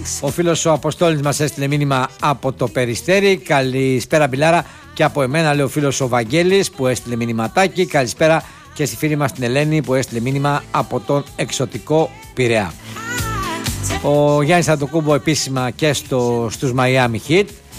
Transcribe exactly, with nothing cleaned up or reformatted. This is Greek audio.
Ο φίλος ο Αποστόλης μας έστειλε μήνυμα από το Περιστέρι. Καλησπέρα Μπιλάρα. Και από εμένα, λέει ο φίλος ο Βαγγέλης που έστειλε μηνυματάκι. Καλησπέρα και στη φίλη μας την Ελένη που έστειλε μήνυμα από τον εξωτικό Πειραιά. Ο Γιάννης Αντοκούμπο επίσημα και στο, στους Miami Heat.